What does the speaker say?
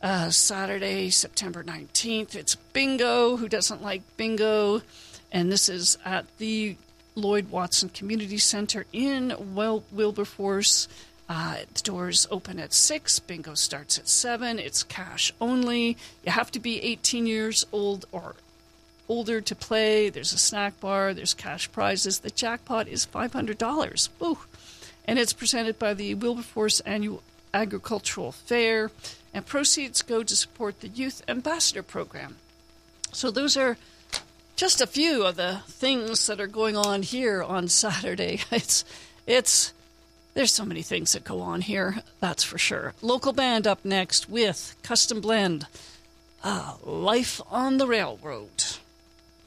Saturday, September 19th. It's bingo. Who doesn't like bingo? And this is at the Lloyd Watson Community Center in Wilberforce. The doors open at 6. Bingo starts at 7. It's cash only. You have to be 18 years old or older to play. There's a snack bar. There's cash prizes. The jackpot is $500. Woo! And it's presented by the Wilberforce Annual Agricultural Fair. And proceeds go to support the Youth Ambassador Program. So those are just a few of the things that are going on here on Saturday. There's so many things that go on here, that's for sure. Local band up next with Custom Blend, Life on the Railroad.